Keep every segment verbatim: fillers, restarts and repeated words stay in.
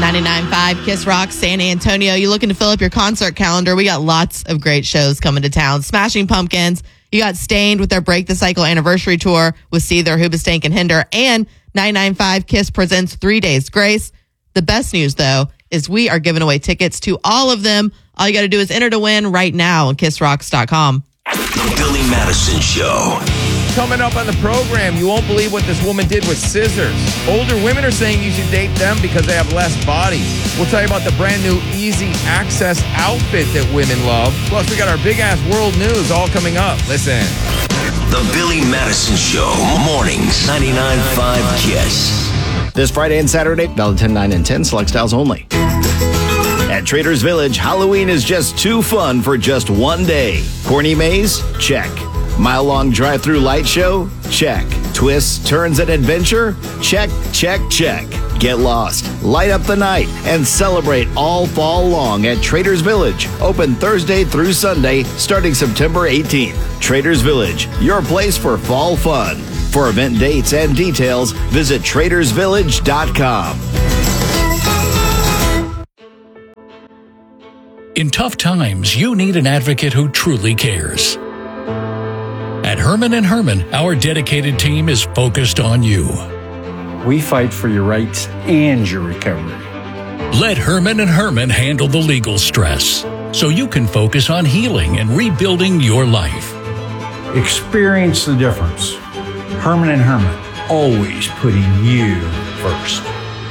ninety-nine point five Kiss Rock, San Antonio. You looking to fill up your concert calendar? We got lots of great shows coming to town. Smashing Pumpkins. You got Stained with their Break the Cycle anniversary tour with Seether, Hoobastank, and Hinder. And ninety-nine point five Kiss presents Three Days Grace. The best news, though, is we are giving away tickets to all of them. All you got to do is enter to win right now on kiss rocks dot com. The Billy Madison Show. Coming up on the program, you won't believe what this woman did with scissors. Older women are saying you should date them because they have less bodies. We'll tell you about the brand new Easy Access outfit that women love. Plus, we got our big-ass world news all coming up. Listen. The Billy Madison Show. Mornings, ninety-nine point five Kiss. This Friday and Saturday, valid ten, nine, and ten, select styles only. At Traders Village, Halloween is just too fun for just one day. Corny maze? Check. Mile-long drive-through light show? Check. Twists, turns, and adventure? Check, check, check. Get lost, light up the night, and celebrate all fall long at Traders Village. Open Thursday through Sunday, starting September eighteenth. Traders Village, your place for fall fun. For event dates and details, visit traders village dot com. In tough times, you need an advocate who truly cares. At Herman and Herman, our dedicated team is focused on you. We fight for your rights and your recovery. Let Herman and Herman handle the legal stress so you can focus on healing and rebuilding your life. Experience the difference. Herman and Herman, always putting you first.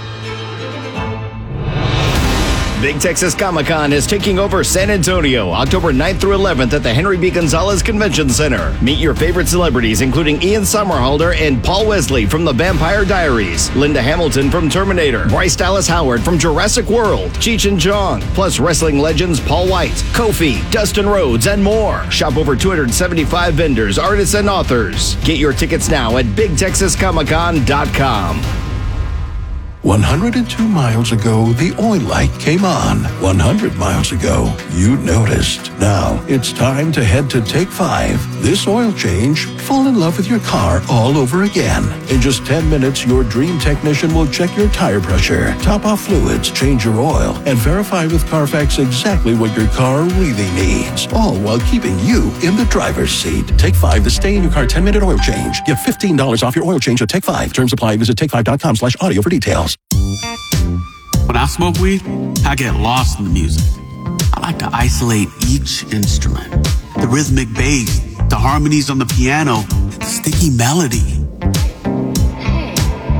Big Texas Comic-Con is taking over San Antonio October ninth through eleventh at the Henry B. Gonzalez Convention Center. Meet your favorite celebrities, including Ian Somerhalder and Paul Wesley from The Vampire Diaries, Linda Hamilton from Terminator, Bryce Dallas Howard from Jurassic World, Cheech and Chong, plus wrestling legends Paul White, Kofi, Dustin Rhodes, and more. Shop over two hundred seventy-five vendors, artists, and authors. Get your tickets now at big texas comic con dot com. one hundred two miles ago, the oil light came on. one hundred miles ago, you noticed. Now, it's time to head to Take five. This oil change, fall in love with your car all over again. In just ten minutes, your dream technician will check your tire pressure, top off fluids, change your oil, and verify with Carfax exactly what your car really needs. All while keeping you in the driver's seat. Take five, the stay in your car ten minute oil change. Get fifteen dollars off your oil change at Take five. Terms apply. Visit take five dot com slash audio for details. When I smoke weed, I get lost in the music. I like to isolate each instrument. The rhythmic bass, the harmonies on the piano, the sticky melody. Hey,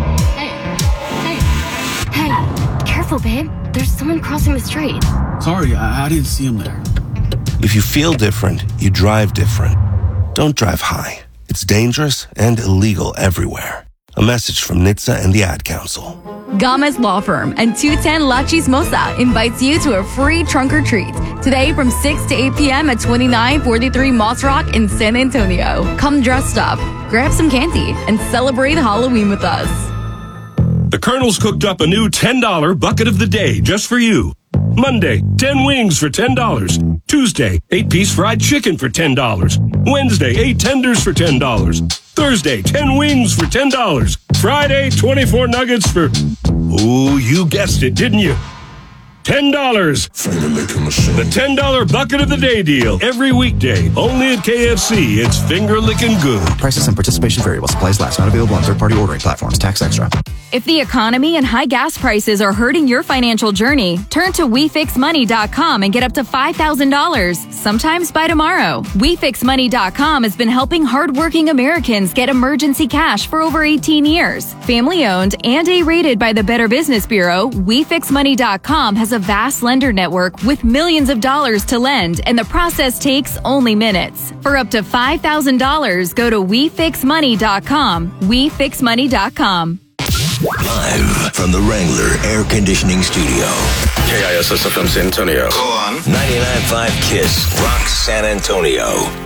hey, hey, hey, careful, babe. There's someone crossing the street. Sorry, I, I didn't see him there. If you feel different, you drive different. Don't drive high. It's dangerous and illegal everywhere. A message from N H T S A and the Ad Council. Gomez Law Firm and two ten La Chismosa invites you to a free trunk or treat today from six to eight p.m. at twenty-nine forty-three Moss Rock in San Antonio. Come dressed up, grab some candy, and celebrate Halloween with us. The Colonel's cooked up a new ten dollar bucket of the day just for you. Monday, ten wings for ten dollars. Tuesday, eight piece fried chicken for ten dollars. Wednesday, eight tenders for ten dollars. Thursday, ten wings for ten dollars. Friday, twenty-four nuggets for... Ooh, you guessed it, didn't you? ten dollars. The ten dollar bucket of the day deal. Every weekday. Only at K F C. It's finger-licking good. Prices and participation vary while supplies last. Not available on third-party ordering platforms. Tax extra. If the economy and high gas prices are hurting your financial journey, turn to we fix money dot com and get up to five thousand dollars, sometimes by tomorrow. we fix money dot com has been helping hardworking Americans get emergency cash for over eighteen years. Family-owned and A-rated by the Better Business Bureau, we fix money dot com has a vast lender network with millions of dollars to lend, and the process takes only minutes. For up to five thousand dollars, go to we fix money dot com. we fix money dot com. Live from the Wrangler Air Conditioning Studio. K I S S F M San Antonio. Go on. ninety-nine point five Kiss Rock San Antonio.